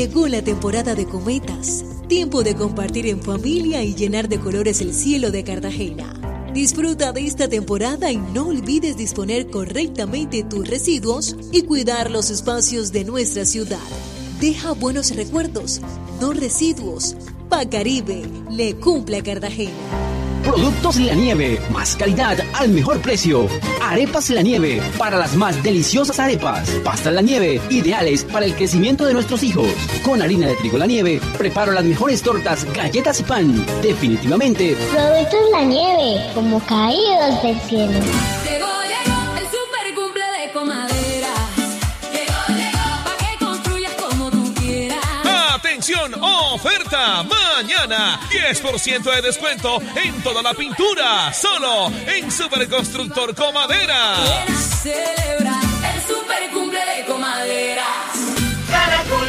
Llegó la temporada de cometas. Tiempo de compartir en familia y llenar de colores el cielo de Cartagena. Disfruta de esta temporada y no olvides disponer correctamente tus residuos y cuidar los espacios de nuestra ciudad. Deja buenos recuerdos, no residuos. Pacaribe le cumple a Cartagena. Productos La Nieve, más calidad al mejor precio. Arepas La Nieve, para las más deliciosas arepas. Pastas La Nieve, ideales para el crecimiento de nuestros hijos. Con harina de trigo La Nieve, preparo las mejores tortas, galletas y pan. Definitivamente. Productos La Nieve, como caídos del cielo. Llegó el super cumple de Comadera. Llegó, pa' que construyas como tú quieras. ¡Atención! ¡Oferta! Mañana, 10% de descuento en toda la pintura. Solo en Superconstructor Comadera. Quiero celebrar el super cumple de Comadera. Caracol.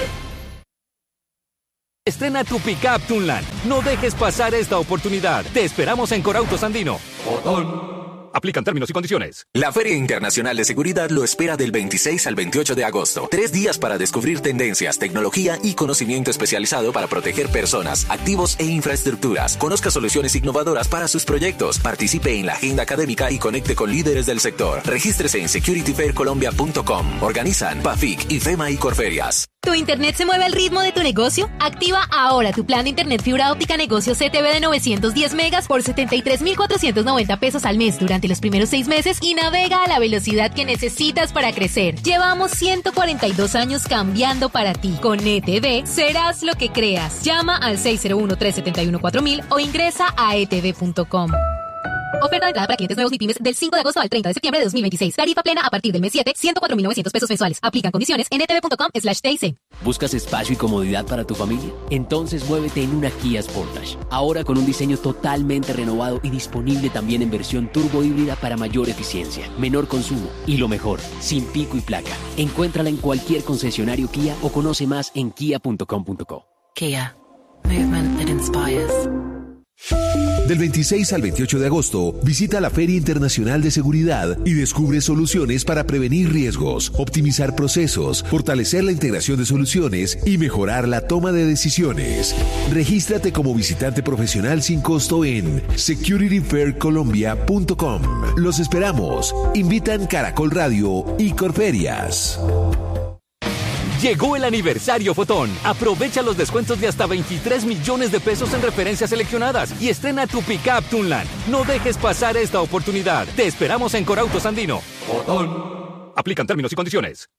Estrena tu Pickup Tunland. No dejes pasar esta oportunidad. Te esperamos en Corautos Andino. Botón. Aplican términos y condiciones. La Feria Internacional de Seguridad lo espera del 26 al 28 de agosto. 3 días para descubrir tendencias, tecnología y conocimiento especializado para proteger personas, activos e infraestructuras. Conozca soluciones innovadoras para sus proyectos. Participe en la agenda académica y conecte con líderes del sector. Regístrese en securityfaircolombia.com. Organizan PAFIC, IFEMA y Corferias. ¿Tu internet se mueve al ritmo de tu negocio? Activa ahora tu plan de internet fibra óptica negocio CTV de 910 megas por 73,490 pesos al mes durante los primeros 6 meses y navega a la velocidad que necesitas para crecer. Llevamos 142 años cambiando para ti. Con ETV serás lo que creas. Llama al 601-371-4000 o ingresa a etv.com. Oferta de entrada para clientes nuevos y pymes del 5 de agosto al 30 de septiembre de 2026. Tarifa plena a partir del mes 7, 104,900 pesos mensuales. Aplican condiciones en etv.com/TIC. ¿Buscas espacio y comodidad para tu familia? Entonces muévete en una Kia Sportage. Ahora con un diseño totalmente renovado y disponible también en versión turbo híbrida para mayor eficiencia, menor consumo y lo mejor, sin pico y placa. Encuéntrala en cualquier concesionario Kia o conoce más en kia.com.co. Kia. Movement that inspires. Del 26 al 28 de agosto, visita la Feria Internacional de Seguridad y descubre soluciones para prevenir riesgos, optimizar procesos, fortalecer la integración de soluciones y mejorar la toma de decisiones. Regístrate como visitante profesional sin costo en securityfaircolombia.com. Los esperamos. Invitan Caracol Radio y Corferias. Llegó el aniversario Fotón. Aprovecha los descuentos de hasta 23 millones de pesos en referencias seleccionadas y estrena tu Pickup Tunland. No dejes pasar esta oportunidad. Te esperamos en Corautos Andino. Fotón. Aplican términos y condiciones.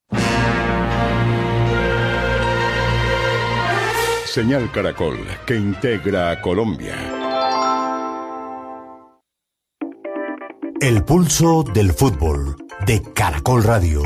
Señal Caracol, que integra a Colombia. El pulso del fútbol de Caracol Radio.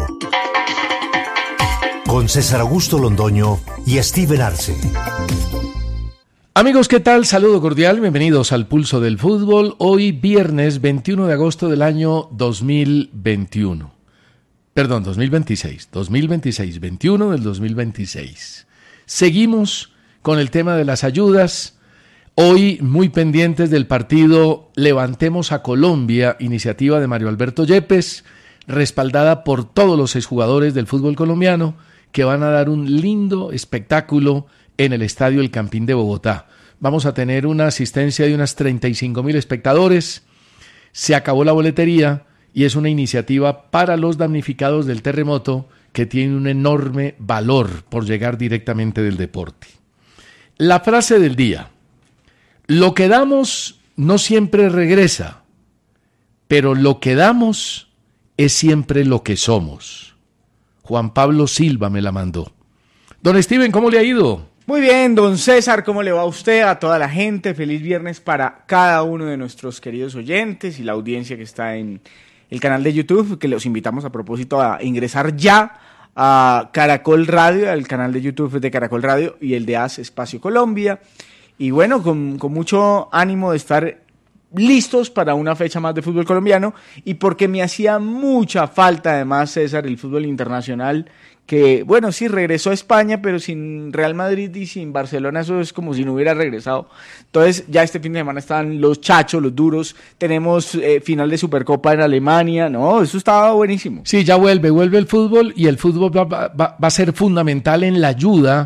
Con César Augusto Londoño y Steven Arce. Amigos, ¿qué tal? Saludo cordial, bienvenidos al Pulso del Fútbol. Hoy viernes 21 de agosto del año 2021. Perdón, 2026, 21 del 2026. Seguimos con el tema de las ayudas. Hoy muy pendientes del partido Levantemos a Colombia, iniciativa de Mario Alberto Yepes, respaldada por todos los exjugadores del fútbol colombiano, que van a dar un lindo espectáculo en el Estadio El Campín de Bogotá. Vamos a tener una asistencia de unas 35,000 espectadores. Se acabó la boletería y es una iniciativa para los damnificados del terremoto que tiene un enorme valor por llegar directamente del deporte. La frase del día: lo que damos no siempre regresa, pero lo que damos es siempre lo que somos. Juan Pablo Silva me la mandó. Don Steven, ¿cómo le ha ido? Muy bien, don César, ¿cómo le va a usted, a toda la gente? Feliz viernes para cada uno de nuestros queridos oyentes y la audiencia que está en el canal de YouTube, que los invitamos a propósito a ingresar ya a Caracol Radio, al canal de YouTube de Caracol Radio y el de AS Espacio Colombia. Y bueno, con mucho ánimo de estar listos para una fecha más de fútbol colombiano y porque me hacía mucha falta además, César, el fútbol internacional, que bueno, sí regresó a España, pero sin Real Madrid y sin Barcelona eso es como si no hubiera regresado. Entonces ya este fin de semana están los chachos, los duros, tenemos final de Supercopa en Alemania, no, eso estaba buenísimo. Sí, ya vuelve el fútbol y el fútbol va a ser fundamental en la ayuda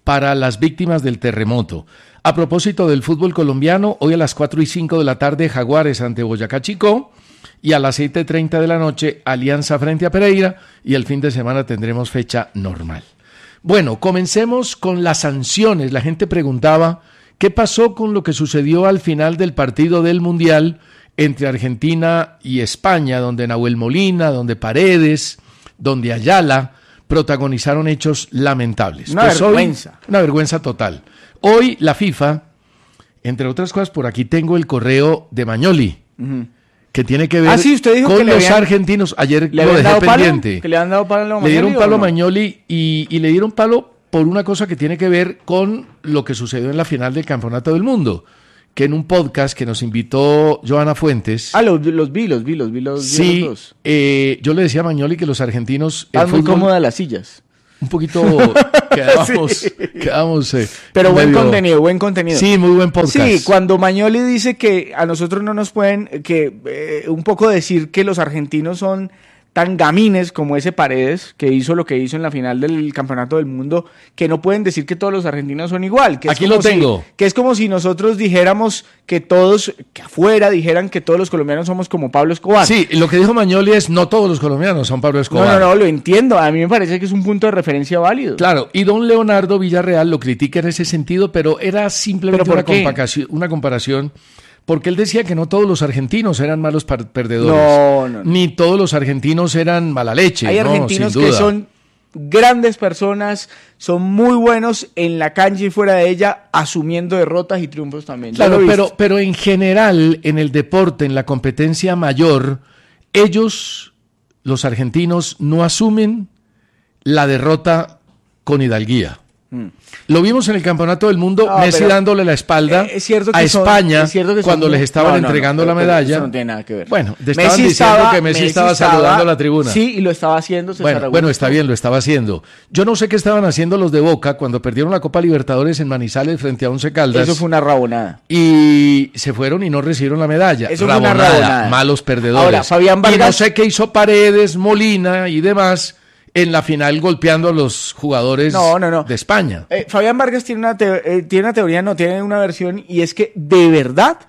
para las víctimas del terremoto. A propósito del fútbol colombiano, hoy a las 4:05 de la tarde, Jaguares ante Boyacá Chicó, y a las 7:30 de la noche, Alianza frente a Pereira, y el fin de semana tendremos fecha normal. Bueno, comencemos con las sanciones. La gente preguntaba, ¿qué pasó con lo que sucedió al final del partido del Mundial entre Argentina y España, donde Nahuel Molina, donde Paredes, donde Ayala protagonizaron hechos lamentables? Una vergüenza. Hoy, una vergüenza total. Hoy la FIFA, entre otras cosas, por aquí tengo el correo de Magnoli, que tiene que ver usted dijo con que los argentinos. Ayer lo dejé pendiente. ¿Que le han dado palo a Magnoli? Le dieron palo a Magnoli y le dieron palo por una cosa que tiene que ver con lo que sucedió en la final del Campeonato del Mundo, que en un podcast que nos invitó Joana Fuentes. Los vi sí, los dos. Yo le decía a Magnoli que los argentinos... Están muy cómodas las sillas. Un poquito quedamos pero buen contenido. Sí, muy buen podcast. Sí, cuando Magnoli dice que a nosotros no nos pueden, un poco decir que los argentinos son tan gamines como ese Paredes, que hizo lo que hizo en la final del Campeonato del Mundo, que no pueden decir que todos los argentinos son igual. Que aquí lo tengo. Que es como si nosotros dijéramos que afuera dijeran que todos los colombianos somos como Pablo Escobar. Sí, lo que dijo Magnoli es, no todos los colombianos son Pablo Escobar. No, lo entiendo. A mí me parece que es un punto de referencia válido. Claro, y don Leonardo Villarreal lo critica en ese sentido, pero era simplemente una comparación. Porque él decía que no todos los argentinos eran malos perdedores. No. Ni todos los argentinos eran mala leche. Hay argentinos que son grandes personas, son muy buenos en la cancha y fuera de ella, asumiendo derrotas y triunfos también. Claro, pero en general, en el deporte, en la competencia mayor, ellos, los argentinos, no asumen la derrota con hidalguía. Lo vimos en el Campeonato del Mundo, Messi dándole la espalda a España cuando les estaban entregando la medalla. Eso no tiene nada que ver. Bueno, estaban diciendo que Messi estaba saludando a la tribuna. Sí, y lo estaba haciendo. Bueno, está bien, lo estaba haciendo. Yo no sé qué estaban haciendo los de Boca cuando perdieron la Copa Libertadores en Manizales frente a Once Caldas. Eso fue una rabonada. Y se fueron y no recibieron la medalla. Eso fue una rabonada. Malos perdedores. Ahora, Fabián Vargas... Y no sé qué hizo Paredes, Molina y demás en la final golpeando a los jugadores de España. Fabián Vargas tiene una teoría, tiene una versión, y es que de verdad,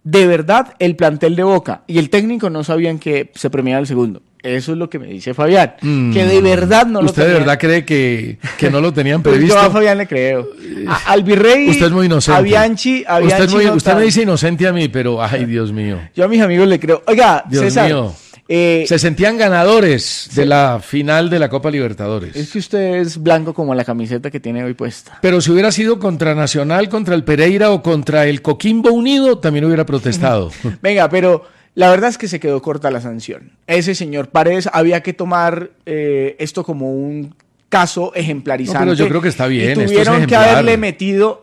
el plantel de Boca y el técnico no sabían que se premiaba el segundo. Eso es lo que me dice Fabián, que de verdad no lo tenían. ¿Usted de verdad cree que no lo tenían previsto? Yo a Fabián le creo. Al Virrey, usted es muy inocente. A Bianchi usted me dice inocente a mí, pero ay, Dios mío. Yo a mis amigos le creo. Oiga, Dios César, mío. Se sentían ganadores de la final de la Copa Libertadores. Es que usted es blanco como la camiseta que tiene hoy puesta. Pero si hubiera sido contra Nacional, contra el Pereira o contra el Coquimbo Unido, también hubiera protestado. Venga, pero la verdad es que se quedó corta la sanción. Ese señor Paredes había que tomar esto como un caso ejemplarizante. No, pero yo creo que está bien. Y tuvieron que haberle metido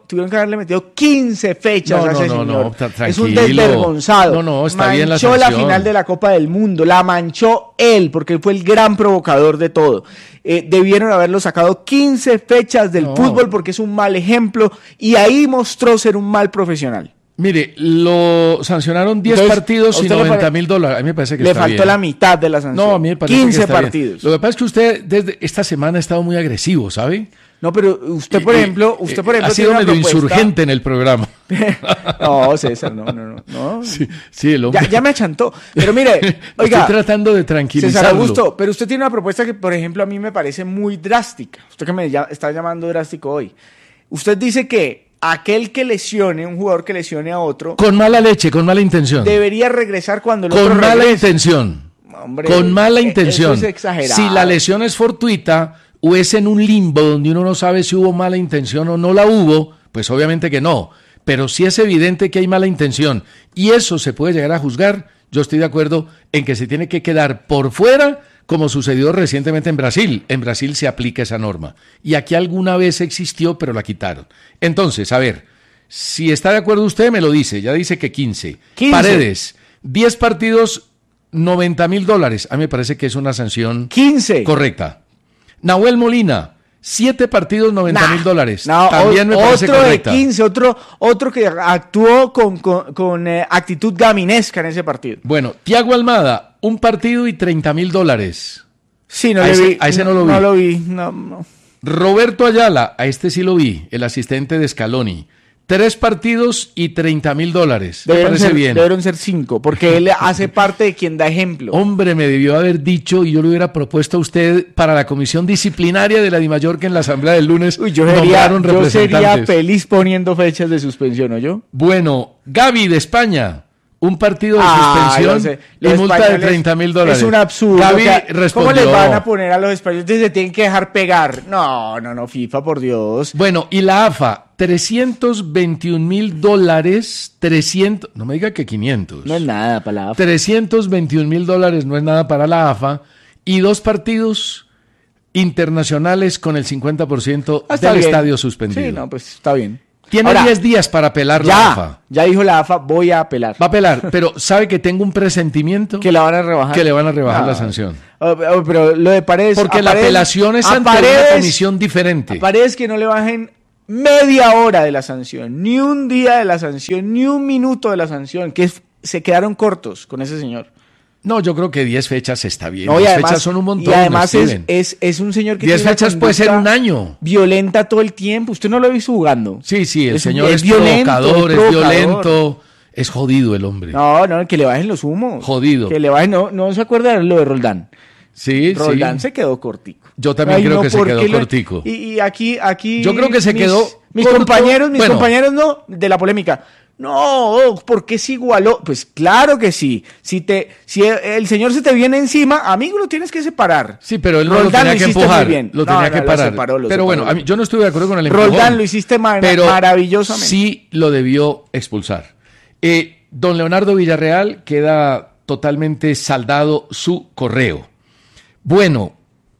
15 fechas a ese señor. Es un desvergonzado. No, está bien la sanción. sanción. Manchó la final de la Copa del Mundo, la manchó él, porque él fue el gran provocador de todo. Debieron haberlo sacado 15 fechas del fútbol porque es un mal ejemplo y ahí mostró ser un mal profesional. Mire, lo sancionaron 10 partidos y $90,000. A mí me parece que está bien. Le faltó la mitad de la sanción. No, a mí me parece 15 que está partidos. Bien. Lo que pasa es que usted desde esta semana ha estado muy agresivo, ¿sabe? No, pero usted, por ejemplo, ha sido medio insurgente en el programa. No, César, no. Sí, el hombre. Ya me achantó. Pero mire, oiga. Estoy tratando de tranquilizarlo. César Augusto, pero usted tiene una propuesta que, por ejemplo, a mí me parece muy drástica. Usted que me está llamando drástico hoy. Usted dice que un jugador que lesione a otro. Con mala leche, con mala intención. Debería regresar cuando el otro regrese. Con mala intención. Hombre, con mala intención. Eso es exagerado. Si la lesión es fortuita o es en un limbo donde uno no sabe si hubo mala intención o no la hubo, pues obviamente que no. Pero si es evidente que hay mala intención y eso se puede llegar a juzgar, yo estoy de acuerdo en que se tiene que quedar por fuera, como sucedió recientemente en Brasil. En Brasil se aplica esa norma. Y aquí alguna vez existió, pero la quitaron. Entonces, a ver, si está de acuerdo usted, me lo dice. Ya dice que 15. Paredes, 10 partidos, $90,000. A mí me parece que es una sanción 15. correcta. Nahuel Molina, 7 partidos, $90,000. No, también me parece correcta. Otro de 15, otro que actuó con actitud gaminesca en ese partido. Bueno, Thiago Almada, 1 partido y $30,000. Sí, a ese no lo vi. No lo vi, no. Roberto Ayala, a este sí lo vi, el asistente de Scaloni. 3 partidos y $30,000. Me parece bien. Debieron ser 5, porque él hace parte de quien da ejemplo. Hombre, me debió haber dicho y yo le hubiera propuesto a usted para la comisión disciplinaria de la DIMAYOR que en la asamblea del lunes yo sería feliz poniendo fechas de suspensión, ¿o yo? Bueno, Gaby de España. Un partido de suspensión y multa de $30,000. Es un absurdo. Gaby respondió. ¿Cómo les van a poner a los españoles? Se tienen que dejar pegar. No, FIFA, por Dios. Bueno, y la AFA, $321,000. No me diga que 500. No es nada para la AFA. $321,000 no es nada para la AFA. Y 2 partidos internacionales con el 50% del estadio suspendido. Sí, no, pues está bien. Tiene 10 días para apelar la AFA. Ya dijo la AFA, voy a apelar. Va a apelar, pero sabe que tengo un presentimiento que la van a rebajar. Que le van a rebajar la sanción. Pero lo de Paredes... Porque la apelación es ante una comisión diferente. A Paredes que no le bajen media hora de la sanción, ni un día de la sanción, ni un minuto de la sanción, que se quedaron cortos con ese señor. No, yo creo que 10 fechas está bien. No, 10 fechas son un montón. Y además es un señor que 10 fechas puede ser un año. Violenta todo el tiempo. Usted no lo ha visto jugando. Sí, el señor es provocador, es violento. Es jodido el hombre. No, que le bajen los humos. Jodido. Que le bajen, no se acuerda de lo de Roldán. Sí, Roldán se quedó cortico. Yo también creo que se quedó cortico. Y aquí... Yo creo que se quedó... Mis compañeros no, de la polémica... No, porque se igualó. Pues claro que sí. Si el señor se te viene encima, amigo, lo tienes que separar. Sí, pero él no lo tenía que empujar. Lo tenía que parar. Pero bueno, yo no estuve de acuerdo con el empujón. Roldán, lo hiciste maravillosamente. Sí lo debió expulsar. Don Leonardo Villarreal queda totalmente saldado su correo. Bueno,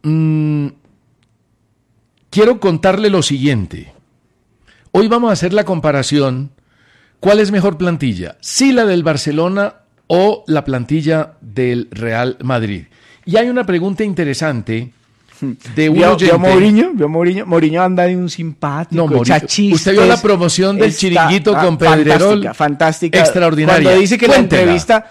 quiero contarle lo siguiente. Hoy vamos a hacer la comparación. ¿Cuál es mejor plantilla? ¿Sí la del Barcelona o la plantilla del Real Madrid? Y hay una pregunta interesante de un oyente. Mourinho anda de un simpático, chachista. Usted vio la promoción del Chiringuito con Pedrerol. Fantástica. Extraordinaria. Cuando dice que Cuéntela. La entrevista...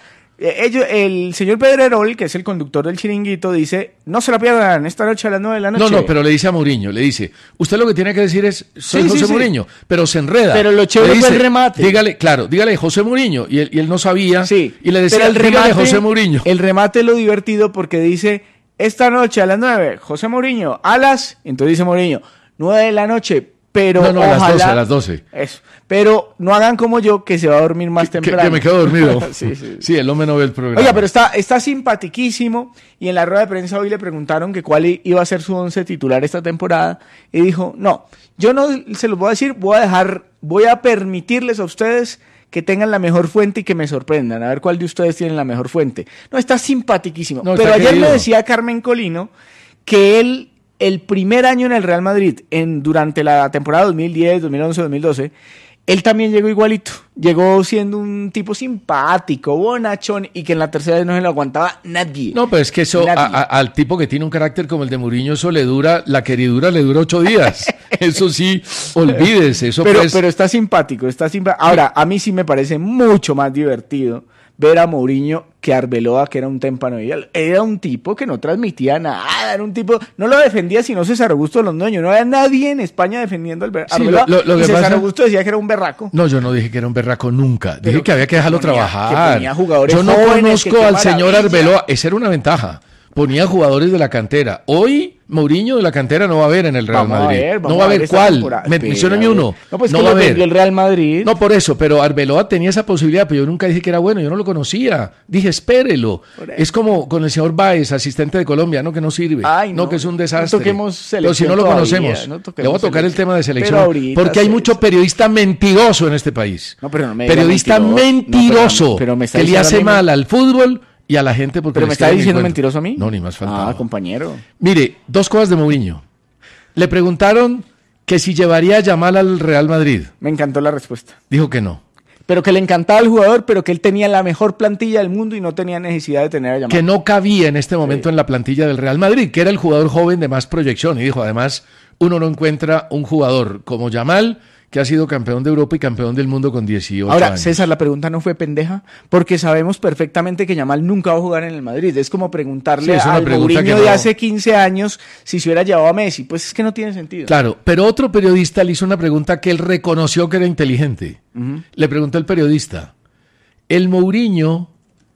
el señor Pedrerol, que es el conductor del Chiringuito, dice, no se la pierdan esta noche a las 9 de la noche. No, pero le dice a Mourinho, le dice, usted lo que tiene que decir es, soy José Mourinho, pero se enreda. Pero lo chévere fue el remate. Dígale José Mourinho, y él no sabía, sí, y le decía, dígale José Mourinho. El remate es lo divertido porque dice, esta noche a las 9, José Mourinho, entonces dice Mourinho, 9 de la noche, pero ojalá, a las 12. Eso. Pero no hagan como yo, que se va a dormir más temprano. Que me quedo dormido. Sí, el hombre no ve el programa. Oiga, pero está simpatiquísimo. Y en la rueda de prensa hoy le preguntaron que cuál iba a ser su 11 titular esta temporada. Y dijo, no, yo no se los voy a decir, voy a permitirles a ustedes que tengan la mejor fuente y que me sorprendan. A ver cuál de ustedes tiene la mejor fuente. No, está simpaticísimo. No, pero ayer me decía Carmen Colino que él... El primer año en el Real Madrid, durante la temporada 2010, 2011, 2012, él también llegó igualito. Llegó siendo un tipo simpático, bonachón, y que en la tercera vez no se lo aguantaba nadie. No, pero es que eso, al tipo que tiene un carácter como el de Mourinho, eso le dura, la queridura le dura 8 días. Eso sí, olvídese. Pero está simpático, Ahora, a mí sí me parece mucho más divertido ver a Mourinho que a Arbeloa, que era un témpano. Era un tipo que no transmitía nada, era un tipo, no lo defendía sino César Augusto Londoño, no había nadie en España defendiendo al Arbeloa, y César Augusto decía que era un berraco. No, yo no dije que era un berraco nunca, dije que había que dejarlo trabajar. Yo no conozco al señor Arbeloa, esa era una ventaja. Ponía jugadores de la cantera. Hoy, Mourinho de la cantera no va a haber en el Real Madrid. No va a haber cuál. Mencióneme uno. No, pues no va a haber. El Real Madrid. No, por eso, pero Arbeloa tenía esa posibilidad, pero yo nunca dije que era bueno, yo no lo conocía. Dije, espérelo. Es como con el señor Báez, asistente de Colombia, no, que no sirve. No, que es un desastre. No pero si no lo conocemos, le voy a tocar el tema de selección. Porque hay mucho periodista mentiroso en este país. No, pero no me periodista mentiroso que le hace mal al fútbol y a la gente porque... ¿Pero me está diciendo mentiroso a mí? No, ni más faltaba. Compañero. Mire, 2 cosas de Mourinho. Le preguntaron que si llevaría a Yamal al Real Madrid. Me encantó la respuesta. Dijo que no. Pero que le encantaba el jugador, pero que él tenía la mejor plantilla del mundo y no tenía necesidad de tener a Yamal. Que no cabía en este momento en la plantilla del Real Madrid, que era el jugador joven de más proyección. Y dijo, además, uno no encuentra un jugador como Yamal que ha sido campeón de Europa y campeón del mundo con 18 Ahora, años. César, la pregunta no fue pendeja, porque sabemos perfectamente que Yamal nunca va a jugar en el Madrid. Es como preguntarle al Mourinho de hace 15 años si se hubiera llevado a Messi. Pues es que no tiene sentido. Claro, pero otro periodista le hizo una pregunta que él reconoció que era inteligente. Le preguntó el periodista, el Mourinho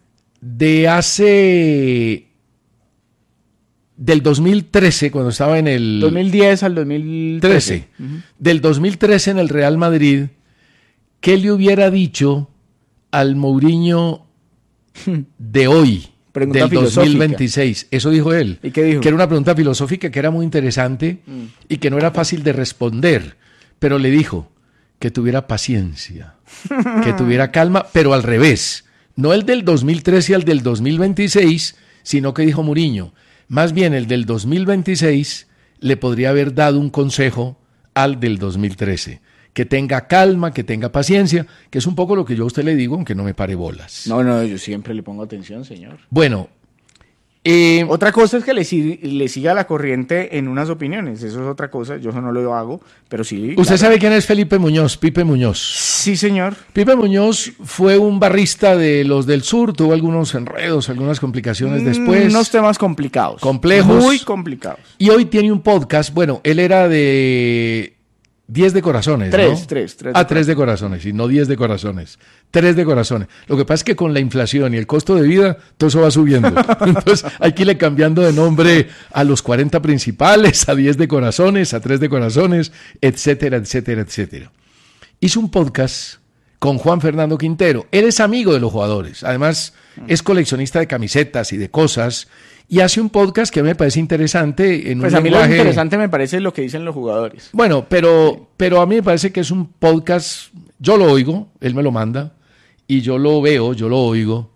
del 2013, cuando estaba en el... 2010 al 2013. Del 2013 en el Real Madrid, ¿qué le hubiera dicho al Mourinho de hoy, pregunta del filosófica. 2026? Eso dijo él. ¿Y qué dijo? Que era una pregunta filosófica, que era muy interesante y que no era fácil de responder, pero le dijo que tuviera paciencia, que tuviera calma, pero al revés. No el del 2013 al del 2026, sino que dijo Mourinho, más bien el del 2026 le podría haber dado un consejo al del 2013. Que tenga calma, que tenga paciencia, que es un poco lo que yo a usted le digo, aunque no me pare bolas. No, yo siempre le pongo atención, señor. Bueno. Otra cosa es que le siga la corriente en unas opiniones. Eso es otra cosa. Yo eso no lo hago, pero sí. ¿Usted sabe quién es Pipe Muñoz? Sí, señor. Pipe Muñoz fue un barrista de los del sur, tuvo algunos enredos, algunas complicaciones después. Unos temas complicados. Complejos. Muy complicados. Y hoy tiene un podcast. Bueno, él era de 10 de corazones, ¿no? 3 de corazones, y no 10 de corazones. 3 de corazones. Lo que pasa es que con la inflación y el costo de vida, todo eso va subiendo. Entonces hay que irle cambiando de nombre a los 40 principales, a 10 de corazones, a 3 de corazones, etcétera, etcétera, etcétera. Hizo un podcast con Juan Fernando Quintero. Él es amigo de los jugadores. Además, es coleccionista de camisetas y de cosas. Y hace un podcast que a mí me parece interesante. Pues a mí lo interesante me parece lo que dicen los jugadores. Bueno, pero a mí me parece que es un podcast, yo lo oigo, él me lo manda, y yo lo veo, yo lo oigo,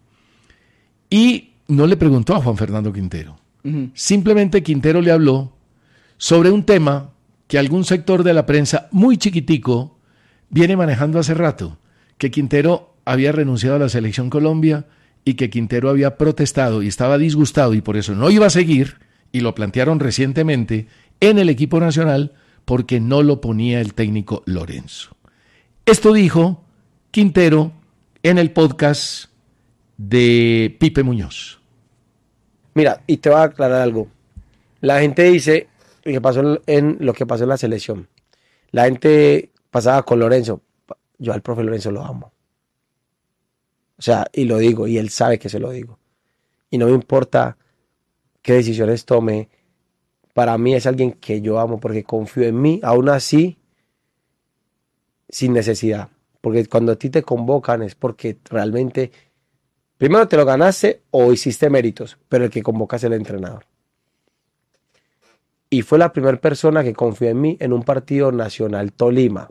y no le preguntó a Juan Fernando Quintero. Simplemente Quintero le habló sobre un tema que algún sector de la prensa muy chiquitico viene manejando hace rato, que Quintero había renunciado a la Selección Colombia y que Quintero había protestado y estaba disgustado y por eso no iba a seguir, y lo plantearon recientemente en el equipo nacional porque no lo ponía el técnico Lorenzo. Esto dijo Quintero en el podcast de Pipe Muñoz. Mira, y te voy a aclarar algo. La gente dice lo que pasó en la selección. La gente pasaba con Lorenzo. Yo al profe Lorenzo lo amo. O sea, y lo digo, y él sabe que se lo digo. Y no me importa qué decisiones tome. Para mí es alguien que yo amo porque confío en mí, aún así, sin necesidad. Porque cuando a ti te convocan es porque realmente, primero te lo ganaste o hiciste méritos, pero el que convoca es el entrenador. Y fue la primera persona que confió en mí en un partido nacional Tolima.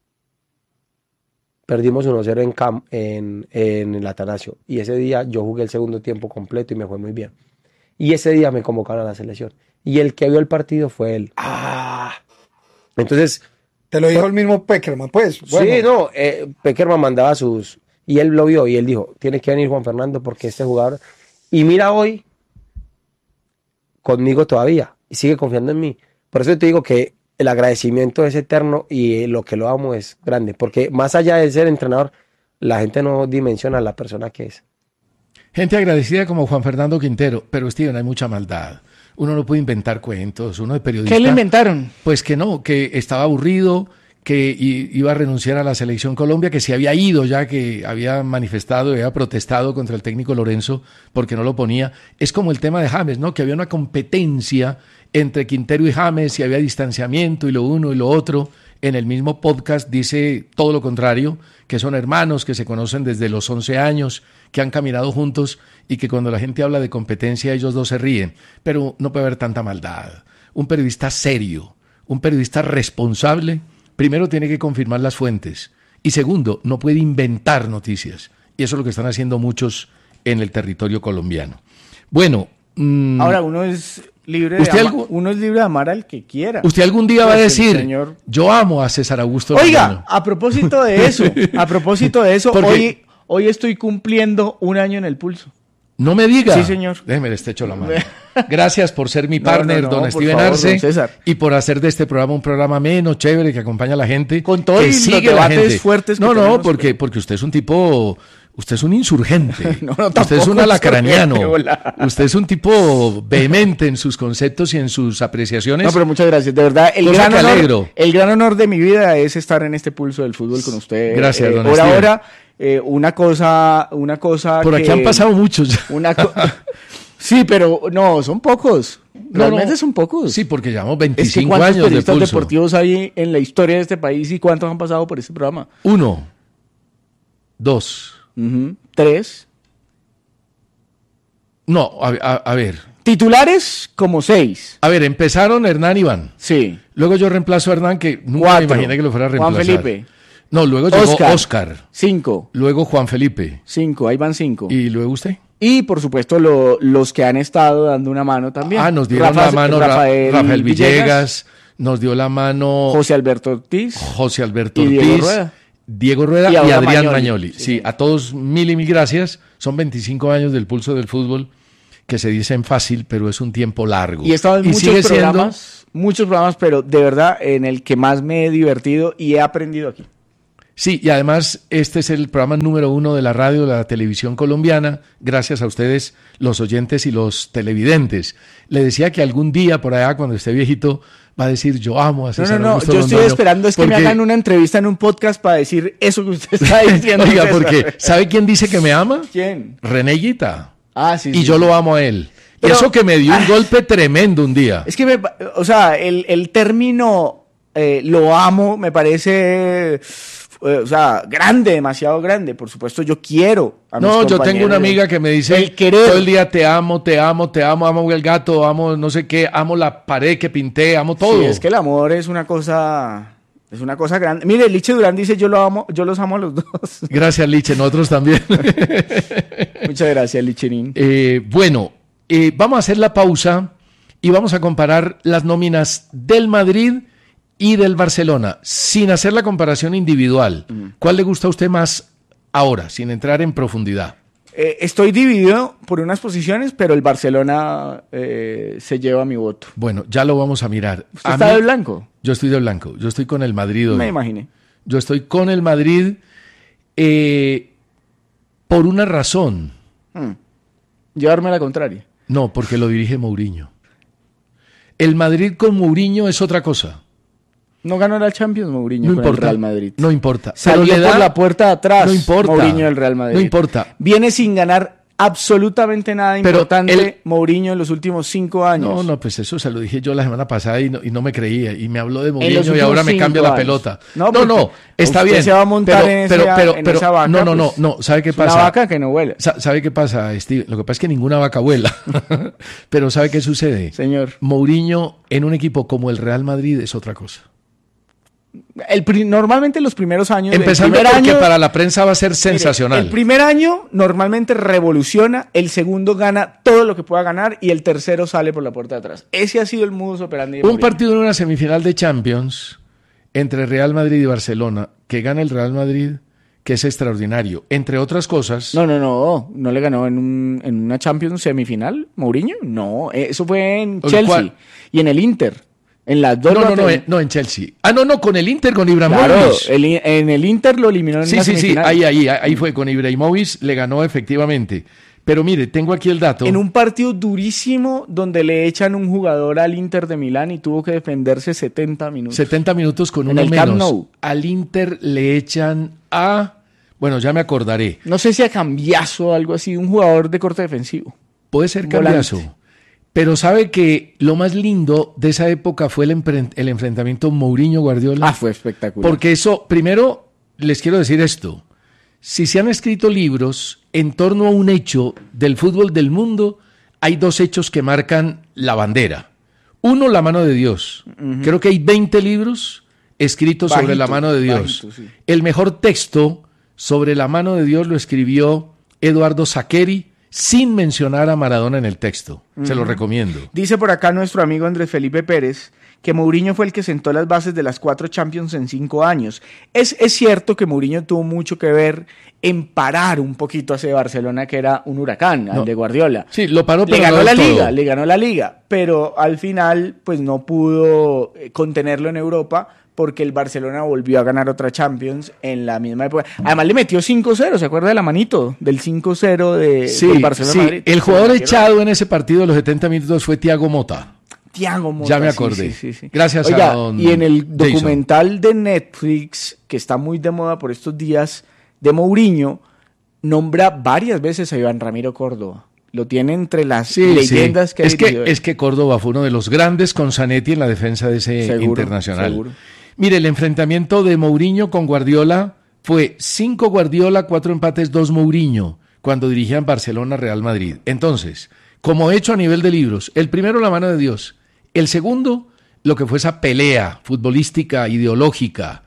Perdimos 1-0 en el Atanasio. Y ese día yo jugué el segundo tiempo completo y me fue muy bien. Y ese día me convocaron a la selección. Y el que vio el partido fue él. Entonces... Te lo dijo el mismo Peckerman, pues. Bueno. Sí, no. Peckerman mandaba sus... Y él lo vio y él dijo, tiene que venir Juan Fernando porque este jugador... Y mira hoy, conmigo todavía. Y sigue confiando en mí. Por eso te digo que el agradecimiento es eterno y lo que lo amo es grande, porque más allá de ser entrenador, la gente no dimensiona a la persona que es. Gente agradecida como Juan Fernando Quintero, pero Steven, hay mucha maldad. Uno no puede inventar cuentos, uno de periodista... ¿Qué le inventaron? Pues que no, que estaba aburrido, que iba a renunciar a la Selección Colombia, que se había ido ya, que había manifestado, había protestado contra el técnico Lorenzo porque no lo ponía. Es como el tema de James, ¿no? Que había una competencia entre Quintero y James y había distanciamiento y lo uno y lo otro. En el mismo podcast dice todo lo contrario, que son hermanos, que se conocen desde los 11 años, que han caminado juntos y que cuando la gente habla de competencia ellos dos se ríen. Pero no puede haber tanta maldad. Un periodista serio, un periodista responsable, primero tiene que confirmar las fuentes y segundo, no puede inventar noticias. Y eso es lo que están haciendo muchos en el territorio colombiano. Bueno. Ahora uno es libre de amar al que quiera. Usted algún día va a decir, señor... yo amo a César Augusto. Oiga, Romano. a propósito de eso, hoy estoy cumpliendo un año en el pulso. No me diga. Sí, señor. Déjeme, le estrecho la mano. Gracias por ser mi No, partner, no, no, don por Steven favor, Arce, don César. y por hacer de este programa un programa menos chévere que acompaña a la gente. Con todo que y los sigue la debates gente. fuertes que No, tenemos, porque usted es un tipo... Usted es un insurgente. No, usted es tampoco un alacraniano. insurgente, hola. Usted es un tipo vehemente en sus conceptos y en sus apreciaciones. No, pero muchas gracias. De verdad, el Cosa que gran alegro. honor, el gran honor de mi vida es estar en este pulso del fútbol con usted. Gracias, don Por Steven. ahora, una cosa Por aquí que- han pasado muchos. Sí, pero no, son pocos. Realmente son pocos. Sí, porque llevamos Es que 25 ¿cuántos años de periodistas pulso. deportivos hay en la historia de este país y cuántos han pasado por este programa? 1, 2. 3. No, a ver. Titulares como 6. A ver, empezaron Hernán Iván. Sí. Luego yo reemplazo a Hernán, que nunca 4. me imaginé que lo fuera a Juan reemplazar. Felipe. No, luego llegó Oscar. 5. Luego Juan Felipe. 5, ahí van 5. ¿Y luego usted? Y por supuesto los que han estado dando una mano también. Ah, nos dieron la mano Rafael Villegas, nos dio la mano José Alberto Ortiz, y Diego Rueda y ahora Adrián Magnoli. Magnoli. Sí, a todos mil y mil gracias. Son 25 años del pulso del fútbol, que se dicen fácil, pero es un tiempo largo. Y he estado en sigue muchos programas, pero de verdad en el que más me he divertido y he aprendido aquí. Sí, y además este es el programa número 1 de la radio, de la televisión colombiana, gracias a ustedes, los oyentes y los televidentes. Le decía que algún día por allá, cuando esté viejito, va a decir, yo amo a César No, Augusto yo estoy Londoño, esperando es que me porque- hagan una entrevista en un podcast para decir eso que usted está diciendo. Oiga, César. porque ¿sabe quién dice que me ama? ¿Quién? René Guita. Ah, sí. Y yo lo amo a él. Pero- y eso que me dio un golpe tremendo un día. Es que, o sea, el término lo amo me parece, o sea, grande, demasiado grande. Por supuesto, yo quiero a mis No, yo tengo compañeros. una amiga que me dice El querer. todo el día te amo, te amo, te amo, amo el gato, amo no sé qué, amo la pared que pinté, amo todo. Sí, es que el amor es una cosa grande. Mire, Liche Durán dice, yo los amo a los dos. Gracias, Liche, nosotros también. Muchas gracias, Licherín. Bueno, vamos a hacer la pausa y vamos a comparar las nóminas del Madrid y del Barcelona, sin hacer la comparación individual. ¿Cuál le gusta a usted más ahora, sin entrar en profundidad? Estoy dividido por unas posiciones, pero el Barcelona se lleva mi voto. Bueno, ya lo vamos a mirar. ¿Usted está de blanco? Yo estoy de blanco. Yo estoy con el Madrid hoy. Me imaginé. Yo estoy con el Madrid por una razón. Llevarme a la contraria. No, porque lo dirige Mourinho. El Madrid con Mourinho es otra cosa. No ganó la Champions Mourinho No con importa, el Real Madrid. no importa. Salió Pero le da- por la puerta de atrás No importa. Mourinho del Real Madrid. No importa. Viene sin ganar absolutamente nada Pero importante él- Mourinho en los últimos 5 años. No, pues eso se lo dije yo la semana pasada y no me creía. Y me habló de En los Mourinho y últimos ahora me 5 cambia la años. pelota. No, No, porque está usted bien. se va a montar en esa vaca, No, ¿sabe qué es una pasa? vaca que no vuela. ¿Sabe qué pasa, Steve? Lo que pasa es que ninguna vaca vuela. Pero ¿sabe qué sucede? Señor. Mourinho en un equipo como el Real Madrid es otra cosa. Normalmente los primeros años. Empezando el primer porque año, para la prensa va a ser mire, sensacional. el primer año normalmente revoluciona, el segundo gana todo lo que pueda ganar y el tercero sale por la puerta de atrás. Ese ha sido el modus operandi de Un Mourinho. partido en una semifinal de Champions entre Real Madrid y Barcelona, que gana el Real Madrid, que es extraordinario. Entre otras cosas... No le ganó en una Champions semifinal, Mourinho. No, eso fue en ¿El Chelsea cuál? y en el Inter. En las dos. No, en Chelsea. No, con el Inter, con Ibrahimovic. Claro, en el Inter lo eliminó en la Sí, semifinal. ahí fue con Ibrahimovic, le ganó efectivamente. Pero mire, tengo aquí el dato. En un partido durísimo donde le echan un jugador al Inter de Milán y tuvo que defenderse 70 minutos. 70 minutos con En uno el Camp menos. Nou. Al Inter le echan a... Bueno, ya me acordaré. No sé si a Cambiaso o algo así, un jugador de corte defensivo. Puede ser Volante. Cambiaso. Pero sabe que lo más lindo de esa época fue el enfrentamiento Mourinho-Guardiola. Fue espectacular. Porque eso, primero, les quiero decir esto. Si se han escrito libros en torno a un hecho del fútbol del mundo, hay dos hechos que marcan la bandera. Uno, la mano de Dios. Creo que hay 20 libros escritos sobre la mano de Dios. bajito, sí. El mejor texto sobre la mano de Dios lo escribió Eduardo Saccheri, sin mencionar a Maradona en el texto. Se lo recomiendo. Dice por acá nuestro amigo Andrés Felipe Pérez que Mourinho fue el que sentó las bases de las 4 Champions en 5 años. Es cierto que Mourinho tuvo mucho que ver en parar un poquito a ese Barcelona que era un huracán, al de Guardiola. Sí, lo paró, pero le ganó todo. le ganó la Liga, pero al final pues no pudo contenerlo en Europa porque el Barcelona volvió a ganar otra Champions en la misma época. Además le metió 5-0, ¿se acuerda de la manito? Del 5-0 del Barcelona-Madrid. El jugador echado en ese partido de los 70 minutos fue Thiago Motta. Thiago Motta. Ya me acordé. Sí. Gracias Oiga, a don y en el Jason. documental de Netflix, que está muy de moda por estos días, de Mourinho, nombra varias veces a Iván Ramiro Córdoba. Lo tiene entre las leyendas que es que Córdoba fue uno de los grandes con Zanetti en la defensa de ese Internacional. Seguro. Mire, el enfrentamiento de Mourinho con Guardiola fue 5 Guardiola, 4 empates, 2 Mourinho, cuando dirigían Barcelona-Real Madrid. Entonces, como hecho a nivel de libros, el primero la mano de Dios, el segundo lo que fue esa pelea futbolística, ideológica,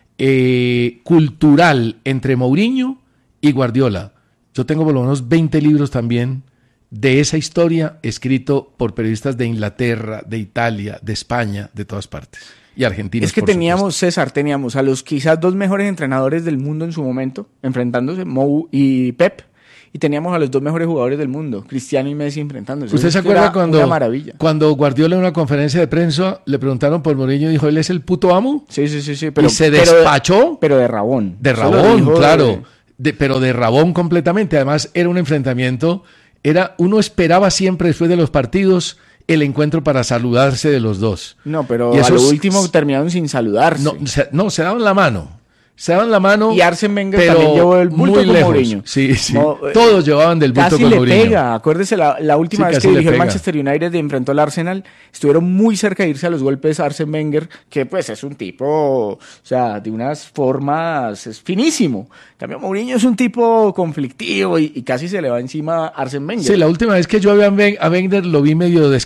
cultural entre Mourinho y Guardiola. Yo tengo por lo menos 20 libros también de esa historia escrito por periodistas de Inglaterra, de Italia, de España, de todas partes. Y Argentina. Es que teníamos a los quizás 2 mejores entrenadores del mundo en su momento, enfrentándose, Mou y Pep, y teníamos a los 2 mejores jugadores del mundo, Cristiano y Messi, enfrentándose. ¿Usted se acuerda cuando Guardiola en una conferencia de prensa le preguntaron por Mourinho y dijo, ¿él es el puto amo? Sí. Y se despachó. Pero de rabón. De rabón, claro. Pero de rabón completamente. Además, era un enfrentamiento, uno esperaba siempre después de los partidos el encuentro para saludarse de los dos. No, pero a lo último terminaron sin saludarse. No, se daban la mano. Y Arsène Wenger también llevó el bulto con Mourinho. Sí. Todos llevaban del bulto con Mourinho. Casi le pega. Acuérdese la última vez que dirigió el Manchester United y enfrentó al Arsenal, estuvieron muy cerca de irse a los golpes Arsène Wenger, que pues es un tipo, o sea, de unas formas, es finísimo. En cambio, Mourinho es un tipo conflictivo y casi se le va encima a Arsène Wenger. Sí, la última vez que yo vi a Wenger lo vi medio